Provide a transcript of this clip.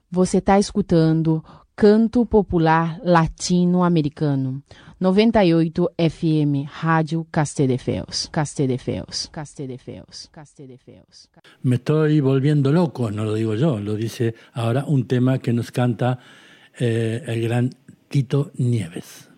Você está escutando Canto Popular Latino-Americano, 98 FM, Rádio Castelldefels. Me estoy volviendo loco, no lo digo yo, lo dice ahora un tema que nos canta el gran Tito Nieves.